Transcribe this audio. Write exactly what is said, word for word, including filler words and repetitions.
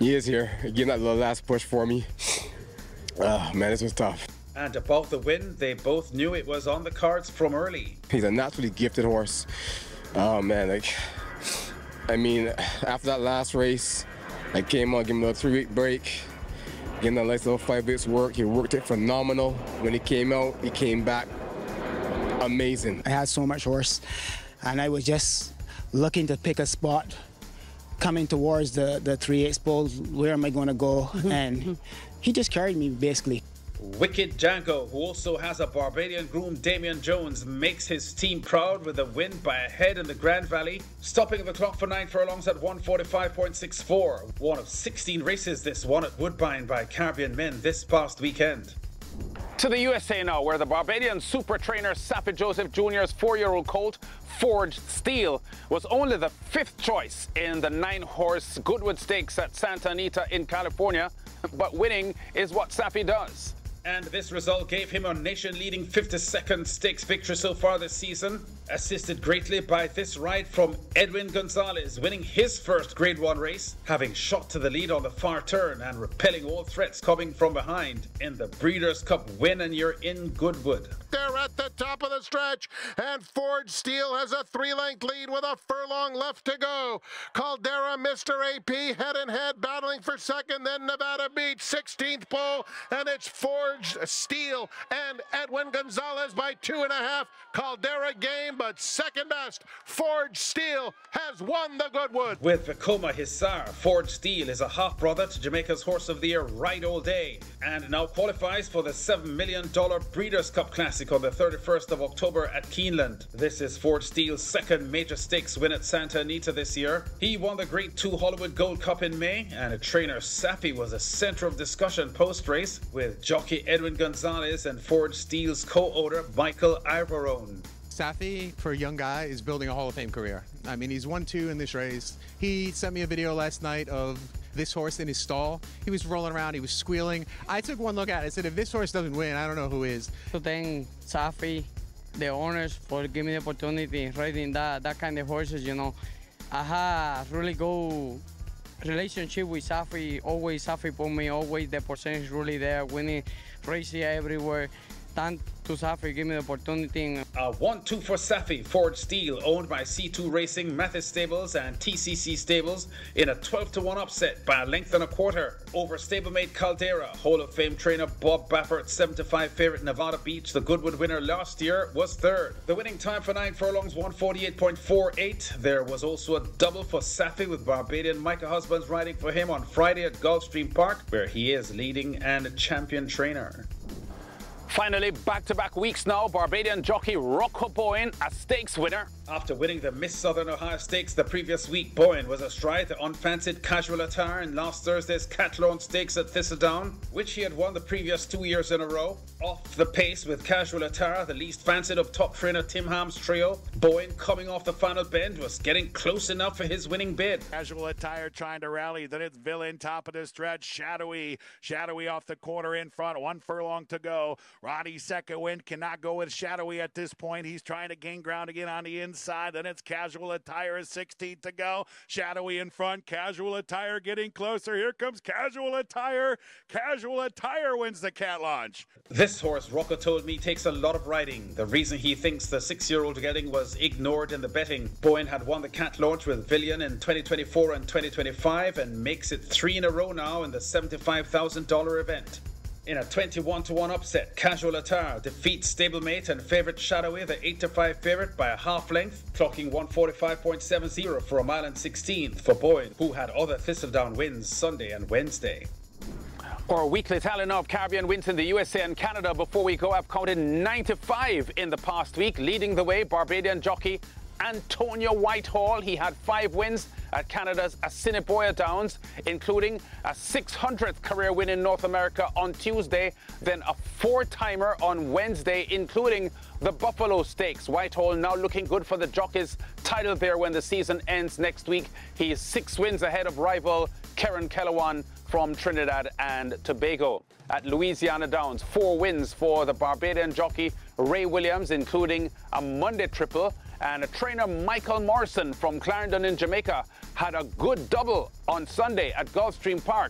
He is here, getting that little last push for me. Oh, man, this was tough. And above the win, they both knew it was on the cards from early. He's a naturally gifted horse. Oh, man, like, I mean, after that last race, I came on, gave him a three-week break, gave him that nice little five weeks work. He worked it phenomenal. When he came out, he came back amazing. I had so much horse, and I was just looking to pick a spot coming towards the, the three eighths pole. Where am I going to go? And he just carried me, basically. Wicked Django, who also has a Barbadian groom, Damian Jones, makes his team proud with a win by a head in the Grand Valley, stopping the clock for nine furlongs at one forty-five point six four. One of sixteen races this won at Woodbine by Caribbean men this past weekend. To the U S A now, where the Barbadian super trainer Saffie Joseph Junior's four-year-old colt, Forged Steel, was only the fifth choice in the nine-horse Goodwood Stakes at Santa Anita in California, but winning is what Saffie does. And this result gave him a nation-leading fifty-second stakes victory so far this season, assisted greatly by this ride from Edwin Gonzalez, winning his first Grade one race, having shot to the lead on the far turn and repelling all threats coming from behind in the Breeders' Cup win, and you're in Goodwood. They're at the top of the stretch, and Forged Steel has a three-length lead with a furlong left to go. Caldera, Mister A P, head-and-head, battling for second, then Nevada Beach, sixteenth pole, and it's Forged Steel and Edwin Gonzalez by two and a half. Caldera game, but second best, Forged Steel has won the Goodwood. With Vekoma Hisar, Forged Steel is a half-brother to Jamaica's Horse of the Year, Ride All Day, and now qualifies for the seven million dollars Breeders' Cup Classic on the thirty-first of October at Keeneland. This is Forged Steel's second major stakes win at Santa Anita this year. He won the Grade two Hollywood Gold Cup in May, and a trainer Saffie was a center of discussion post-race with jockey Edwin Gonzalez and Forged Steel's co-owner Michael Ivorone. Saffie, for a young guy, is building a Hall of Fame career. I mean, he's won two in this race. He sent me a video last night of this horse in his stall. He was rolling around, he was squealing. I took one look at it, I said, if this horse doesn't win, I don't know who is. To thank Saffie, the owners, for giving me the opportunity riding that, that kind of horses, you know. I had really good relationship with Saffie. Always Saffie put me, always the percentage really there, winning races everywhere. Thank to Saffie, give me the opportunity. A one two for Saffie, Forged Steel, owned by C two Racing, Mathis Stables and T C C Stables, in a twelve to one upset by a length and a quarter over stablemate Caldera. Hall of Fame trainer Bob Baffert, seven to five favorite Nevada Beach, the Goodwood winner last year, was third. The winning time for nine furlongs, one forty-eight point four eight. There was also a double for Saffie, with Barbadian Micah Husbands riding for him on Friday at Gulfstream Park, where he is leading and champion trainer. Finally, back-to-back weeks now, Barbadian jockey Rocco Bowen, a stakes winner. After winning the Miss Southern Ohio Stakes the previous week, Bowen was astride the unfancied Casual Attire in last Thursday's Cathlone Stakes at Thistledown, which he had won the previous two years in a row. Off the pace with Casual Attire, the least fancied of top trainer Tim Ham's trio, Bowen, coming off the final bend, was getting close enough for his winning bid. Casual Attire trying to rally, then it's Villain, top of the stretch, Shadowy, Shadowy off the quarter in front, one furlong to go. Roddy's second wind cannot go with Shadowy at this point. He's trying to gain ground again on the inside. Then it's Casual Attire, sixteen to go. Shadowy in front. Casual Attire getting closer. Here comes Casual Attire. Casual Attire wins the cat launch. This horse, Rocco told me, takes a lot of riding. The reason he thinks the six-year-old getting was ignored in the betting. Bowen had won the cat launch with Villian in twenty twenty-four and twenty twenty-five and makes it three in a row now in the seventy-five thousand dollars event. In a twenty-one to one upset, Casual Attire defeats stablemate and favourite Shadowy, the eight to five favourite, by a half length, clocking one forty-five point seven zero for a mile and sixteenth for Bowen, who had other Thistledown wins Sunday and Wednesday. Our weekly tally now of Caribbean wins in the U S A and Canada. Before we go, I've counted ninety-five in the past week. Leading the way, Barbadian jockey Antonio Whitehall. He had five wins at Canada's Assiniboia Downs, including a six hundredth career win in North America on Tuesday, then a four-timer on Wednesday, including the Buffalo Stakes. Whitehall now looking good for the jockey's title there when the season ends next week. He is six wins ahead of rival Karen Kellowan from Trinidad and Tobago. At Louisiana Downs, four wins for the Barbadian jockey Ray Williams, including a Monday triple And trainer Michael Morrison from Clarendon in Jamaica had a good double on Sunday at Gulfstream Park.